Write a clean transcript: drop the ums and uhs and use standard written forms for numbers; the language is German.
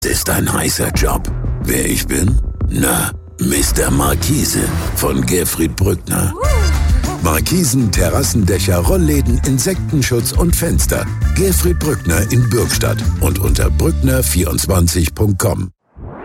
Ist ein heißer Job. Wer ich bin? Na, Mr. Markise von Gerfried Brückner. Markisen, Terrassendächer, Rollläden, Insektenschutz und Fenster. Gerfried Brückner in Bürgstadt und unter brückner24.com.